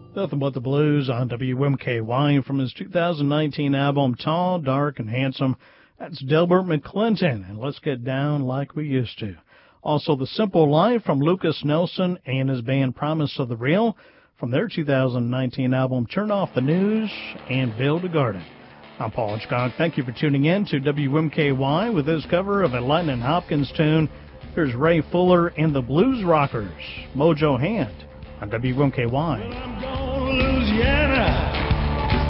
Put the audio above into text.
Nothing But the Blues on WMKY from his 2019 album Tall, Dark, and Handsome. That's Delbert McClinton, and Let's Get Down Like We Used to. Also, The Simple Life from Lucas Nelson and his band Promise of the Real from their 2019 album Turn Off the News and Build a Garden. I'm Paul Hitchcock. Thank you for tuning in to WMKY with this cover of a Lightning Hopkins tune. Here's Ray Fuller and the Blues Rockers, Mojo Hand on WMKY.